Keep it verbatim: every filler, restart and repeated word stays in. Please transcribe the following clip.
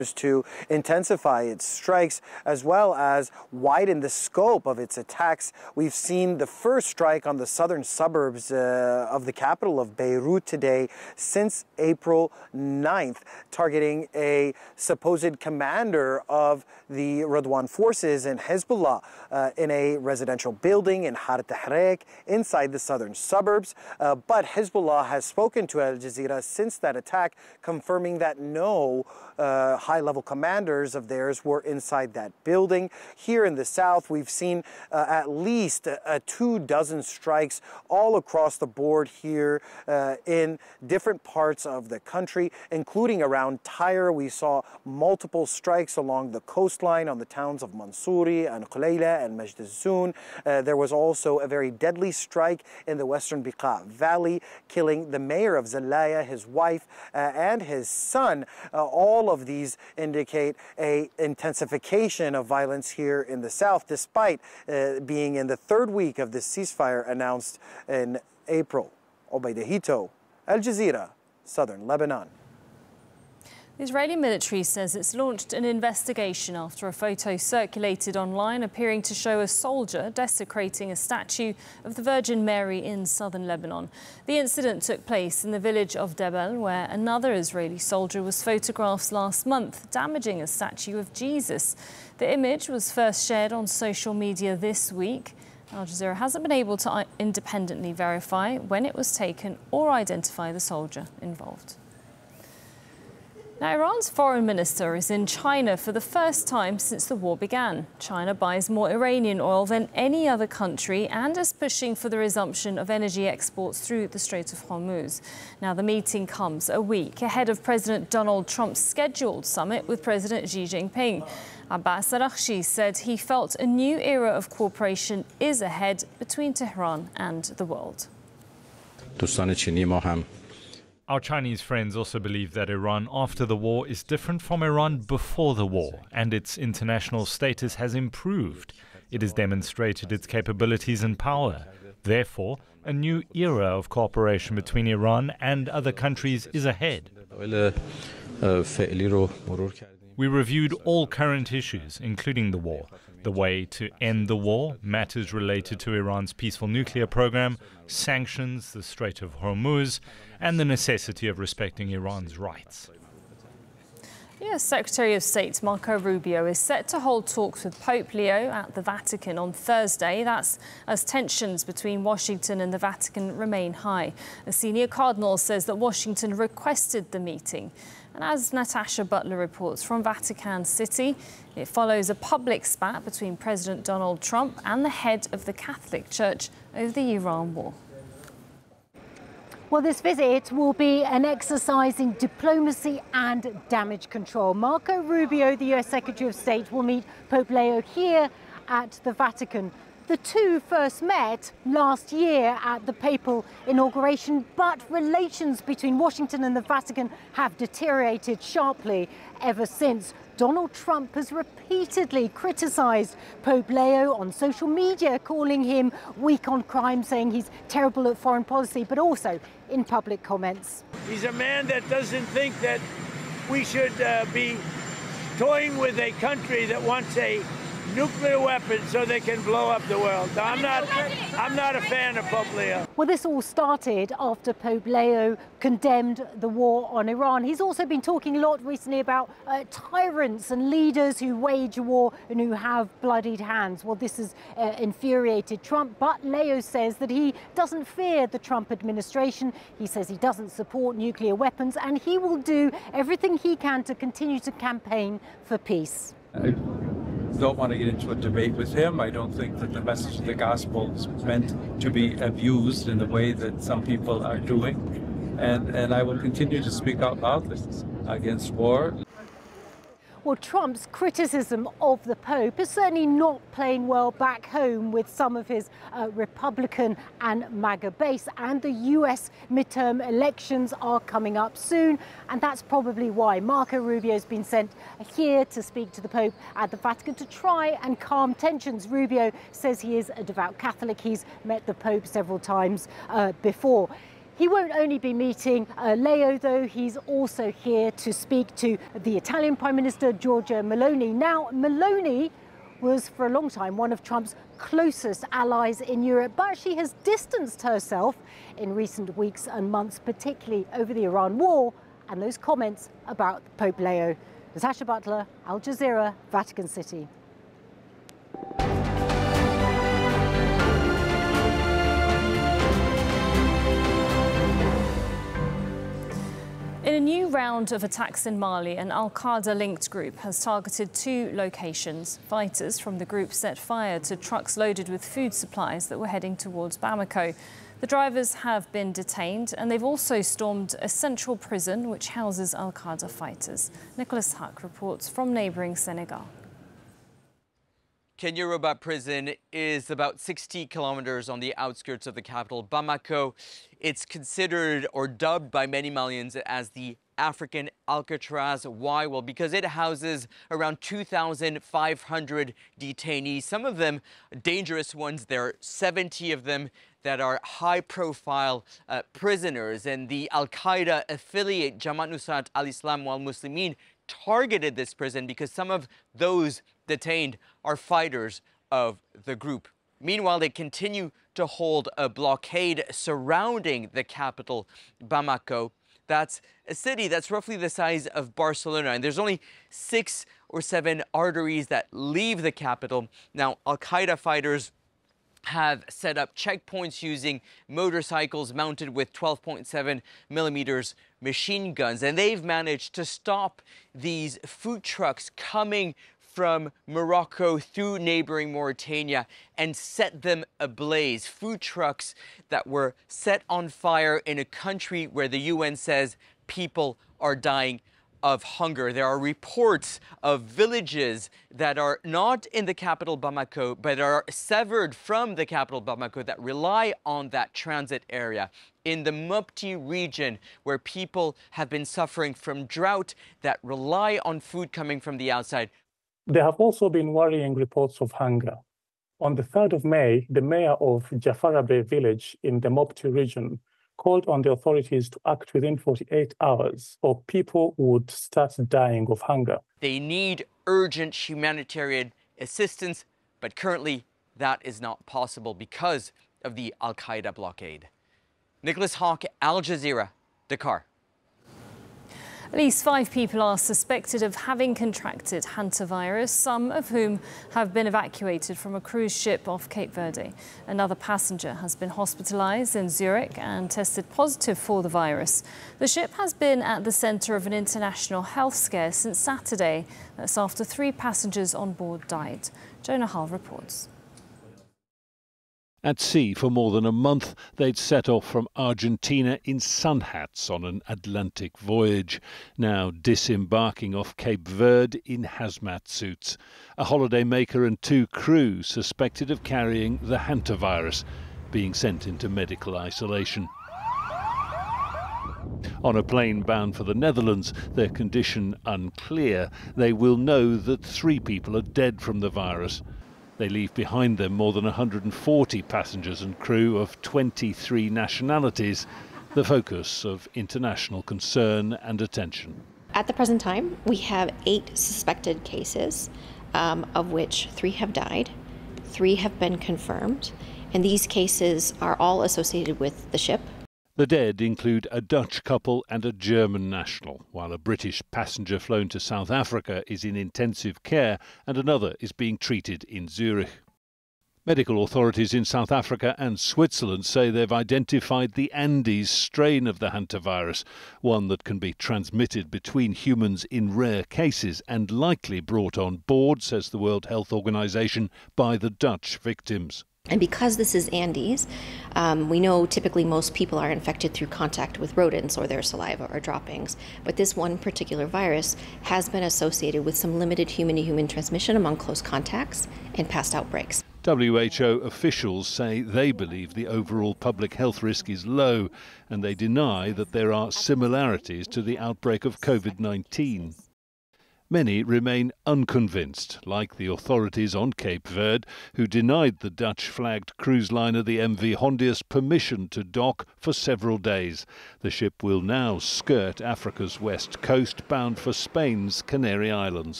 to intensify its strikes as well as widen the scope of its attacks. We've seen the first strike on the southern suburbs uh, of the capital of Beirut today since April ninth, targeting a supposed commander of the Radwan forces in Hezbollah uh, in a residential building in Har Tahrik inside the southern suburbs. Uh, but Hezbollah has spoken to Al Jazeera since that attack, confirming that no uh, high-level commanders of theirs were inside that building. Here in the south, we've seen uh, at least uh, two dozen strikes all across the board here uh, in different parts of the country, including around Tyre. We saw multiple strikes along the coastline on the towns of Mansouri and Qulayla and Majd al-Zoun. Uh, there was also a very deadly strike in the western Beqa Valley, killing the mayor of Zalaya, his wife, uh, and his son. Uh, all of these indicate a intensification of violence here in the south, despite uh, being in the third week of the ceasefire announced in April. Obaida Hito, Al Jazeera, Southern Lebanon. The Israeli military says it's launched an investigation after a photo circulated online appearing to show a soldier desecrating a statue of the Virgin Mary in southern Lebanon. The incident took place in the village of Debel, where another Israeli soldier was photographed last month, damaging a statue of Jesus. The image was first shared on social media this week. Al Jazeera hasn't been able to independently verify when it was taken or identify the soldier involved. Now, Iran's foreign minister is in China for the first time since the war began. China buys more Iranian oil than any other country and is pushing for the resumption of energy exports through the Strait of Hormuz. Now, the meeting comes a week ahead of President Donald Trump's scheduled summit with President Xi Jinping. Abbas Araghchi said he felt a new era of cooperation is ahead between Tehran and the world. Our Chinese friends also believe that Iran after the war is different from Iran before the war, and its international status has improved. It has demonstrated its capabilities and power. Therefore, a new era of cooperation between Iran and other countries is ahead. We reviewed all current issues, including the war, the way to end the war, matters related to Iran's peaceful nuclear program, sanctions, the Strait of Hormuz, and the necessity of respecting Iran's rights. U S Secretary of State Marco Rubio is set to hold talks with Pope Leo at the Vatican on Thursday. That's as tensions between Washington and the Vatican remain high. A senior cardinal says that Washington requested the meeting. And as Natasha Butler reports from Vatican City, it follows a public spat between President Donald Trump and the head of the Catholic Church over the Iran war. Well, this visit will be an exercise in diplomacy and damage control. Marco Rubio, the U S Secretary of State, will meet Pope Leo here at the Vatican. The two first met last year at the papal inauguration, but relations between Washington and the Vatican have deteriorated sharply ever since. Donald Trump has repeatedly criticized Pope Leo on social media, calling him weak on crime, saying he's terrible at foreign policy, but also in public comments. He's a man that doesn't think that we should uh, be toying with a country that wants a nuclear weapons so they can blow up the world. I'm not, I'm not a fan of Pope Leo. Well, this all started after Pope Leo condemned the war on Iran. He's also been talking a lot recently about uh, tyrants and leaders who wage war and who have bloodied hands. Well, this has uh, infuriated Trump, but Leo says that he doesn't fear the Trump administration. He says he doesn't support nuclear weapons, and he will do everything he can to continue to campaign for peace. I don't want to get into a debate with him. I don't think that the message of the gospel is meant to be abused in the way that some people are doing. And, and I will continue to speak out loudly against war. Well, Trump's criticism of the Pope is certainly not playing well back home with some of his uh, Republican and MAGA base. And the U S midterm elections are coming up soon. And that's probably why Marco Rubio has been sent here to speak to the Pope at the Vatican to try and calm tensions. Rubio says he is a devout Catholic. He's met the Pope several times uh, before. He won't only be meeting uh, Leo, though. He's also here to speak to the Italian Prime Minister, Giorgia Meloni. Now, Meloni was for a long time one of Trump's closest allies in Europe, but she has distanced herself in recent weeks and months, particularly over the Iran war and those comments about Pope Leo. Natasha Butler, Al Jazeera, Vatican City. In a new round of attacks in Mali, an al-Qaeda-linked group has targeted two locations. Fighters from the group set fire to trucks loaded with food supplies that were heading towards Bamako. The drivers have been detained, and they've also stormed a central prison which houses al-Qaeda fighters. Nicholas Huck reports from neighbouring Senegal. Kenyoroba prison is about sixty kilometers on the outskirts of the capital, Bamako. It's considered or dubbed by many Malians as the African Alcatraz. Why? Well, because it houses around two thousand five hundred detainees, some of them dangerous ones. There are seventy of them that are high-profile uh, prisoners. And the Al-Qaeda affiliate Jamaat Nusrat al-Islam wal Muslimin targeted this prison because some of those detained are fighters of the group. Meanwhile, they continue to hold a blockade surrounding the capital, Bamako. That's a city that's roughly the size of Barcelona, and there's only six or seven arteries that leave the capital. Now, Al-Qaeda fighters have set up checkpoints using motorcycles mounted with twelve point seven millimeters machine guns, and they've managed to stop these food trucks coming from Morocco through neighboring Mauritania and set them ablaze. Food trucks that were set on fire in a country where the U N says people are dying of hunger. There are reports of villages that are not in the capital Bamako, but are severed from the capital Bamako that rely on that transit area. In the Mopti region, where people have been suffering from drought that rely on food coming from the outside. There have also been worrying reports of hunger. On the third of May, the mayor of Jafarabe village in the Mopti region called on the authorities to act within forty-eight hours or people would start dying of hunger. They need urgent humanitarian assistance, but currently that is not possible because of the Al-Qaeda blockade. Nicholas Hawk, Al Jazeera, Dakar. At least five people are suspected of having contracted hantavirus, some of whom have been evacuated from a cruise ship off Cape Verde. Another passenger has been hospitalized in Zurich and tested positive for the virus. The ship has been at the center of an international health scare since Saturday. That's after three passengers on board died. Jonah Hull reports. At sea for more than a month, they'd set off from Argentina in sun hats on an Atlantic voyage, now disembarking off Cape Verde in hazmat suits. A holidaymaker and two crew suspected of carrying the hantavirus, being sent into medical isolation. On a plane bound for the Netherlands, their condition unclear. They will know that three people are dead from the virus. They leave behind them more than one hundred forty passengers and crew of twenty-three nationalities, the focus of international concern and attention. At the present time, we have eight suspected cases, um, of which three have died, three have been confirmed, and these cases are all associated with the ship. The dead include a Dutch couple and a German national, while a British passenger flown to South Africa is in intensive care and another is being treated in Zurich. Medical authorities in South Africa and Switzerland say they've identified the Andes strain of the hantavirus, one that can be transmitted between humans in rare cases and likely brought on board, says the World Health Organization, by the Dutch victims. And because this is Andes, um, we know typically most people are infected through contact with rodents or their saliva or droppings. But this one particular virus has been associated with some limited human-to-human transmission among close contacts and past outbreaks. W H O officials say they believe the overall public health risk is low, and they deny that there are similarities to the outbreak of COVID nineteen. Many remain unconvinced, like the authorities on Cape Verde, who denied the Dutch-flagged cruise liner the M V Hondius permission to dock for several days. The ship will now skirt Africa's west coast, bound for Spain's Canary Islands.